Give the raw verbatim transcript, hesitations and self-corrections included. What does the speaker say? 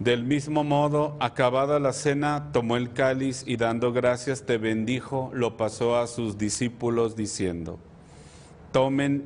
Del mismo modo, acabada la cena, tomó el cáliz y dando gracias te bendijo, lo pasó a sus discípulos diciendo: Tomen